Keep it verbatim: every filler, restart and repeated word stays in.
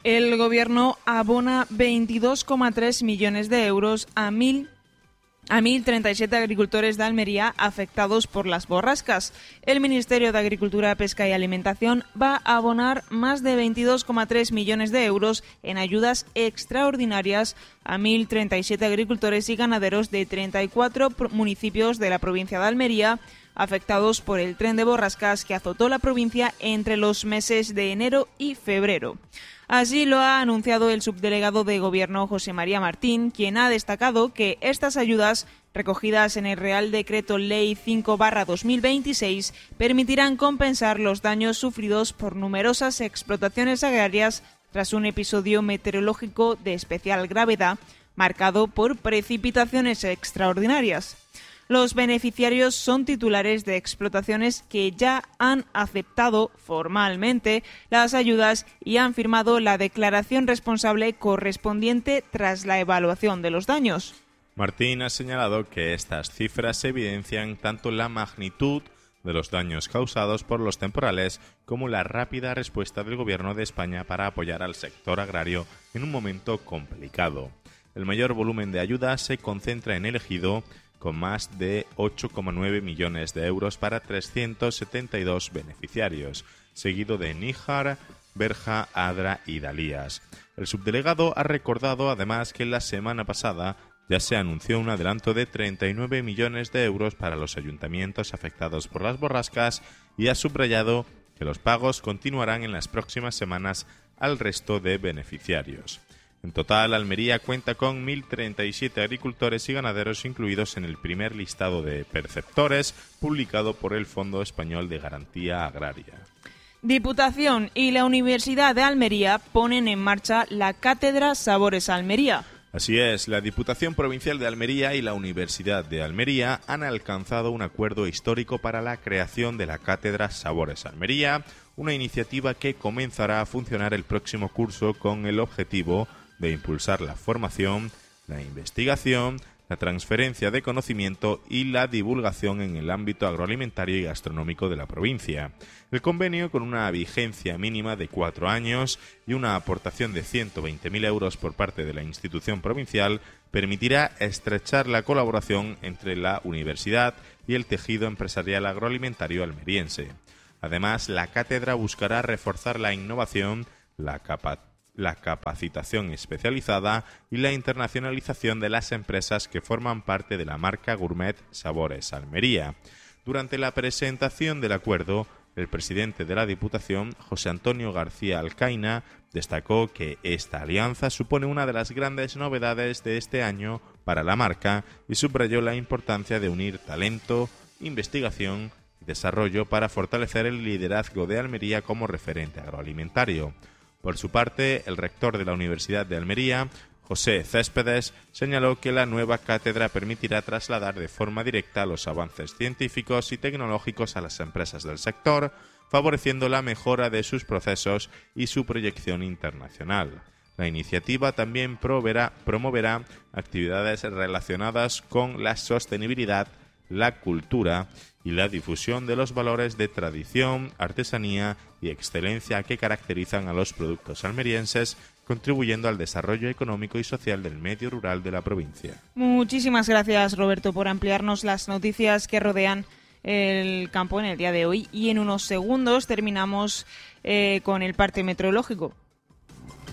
El Gobierno abona veintidós coma tres millones de euros a mil a mil treinta y siete agricultores de Almería afectados por las borrascas. El Ministerio de Agricultura, Pesca y Alimentación va a abonar más de veintidós coma tres millones de euros en ayudas extraordinarias a mil treinta y siete agricultores y ganaderos de treinta y cuatro municipios de la provincia de Almería afectados por el tren de borrascas que azotó la provincia entre los meses de enero y febrero. Así lo ha anunciado el subdelegado de Gobierno José María Martín, quien ha destacado que estas ayudas, recogidas en el Real Decreto Ley cinco barra dos mil veintiséis, permitirán compensar los daños sufridos por numerosas explotaciones agrarias tras un episodio meteorológico de especial gravedad, marcado por precipitaciones extraordinarias. Los beneficiarios son titulares de explotaciones que ya han aceptado formalmente las ayudas y han firmado la declaración responsable correspondiente tras la evaluación de los daños. Martín ha señalado que estas cifras evidencian tanto la magnitud de los daños causados por los temporales como la rápida respuesta del Gobierno de España para apoyar al sector agrario en un momento complicado. El mayor volumen de ayudas se concentra en el Ejido, con más de ocho coma nueve millones de euros para trescientos setenta y dos beneficiarios, seguido de Níjar, Berja, Adra y Dalías. El subdelegado ha recordado además que la semana pasada ya se anunció un adelanto de treinta y nueve millones de euros para los ayuntamientos afectados por las borrascas y ha subrayado que los pagos continuarán en las próximas semanas al resto de beneficiarios. En total, Almería cuenta con mil treinta y siete agricultores y ganaderos incluidos en el primer listado de perceptores publicado por el Fondo Español de Garantía Agraria. Diputación y la Universidad de Almería ponen en marcha la Cátedra Sabores Almería. Así es, la Diputación Provincial de Almería y la Universidad de Almería han alcanzado un acuerdo histórico para la creación de la Cátedra Sabores Almería, una iniciativa que comenzará a funcionar el próximo curso con el objetivo de impulsar la formación, la investigación, la transferencia de conocimiento y la divulgación en el ámbito agroalimentario y gastronómico de la provincia. El convenio, con una vigencia mínima de cuatro años y una aportación de ciento veinte mil euros por parte de la institución provincial, permitirá estrechar la colaboración entre la universidad y el tejido empresarial agroalimentario almeriense. Además, la cátedra buscará reforzar la innovación, la capacidad la capacitación especializada y la internacionalización de las empresas que forman parte de la marca Gourmet Sabores Almería. Durante la presentación del acuerdo, el presidente de la Diputación, José Antonio García Alcaina, destacó que esta alianza supone una de las grandes novedades de este año para la marca y subrayó la importancia de unir talento, investigación y desarrollo para fortalecer el liderazgo de Almería como referente agroalimentario. Por su parte, el rector de la Universidad de Almería, José Céspedes, señaló que la nueva cátedra permitirá trasladar de forma directa los avances científicos y tecnológicos a las empresas del sector, favoreciendo la mejora de sus procesos y su proyección internacional. La iniciativa también proveerá, promoverá actividades relacionadas con la sostenibilidad, la cultura y la difusión de los valores de tradición, artesanía y excelencia que caracterizan a los productos almerienses, contribuyendo al desarrollo económico y social del medio rural de la provincia. Muchísimas gracias, Roberto, por ampliarnos las noticias que rodean el campo en el día de hoy. Y en unos segundos terminamos eh, con el parte meteorológico.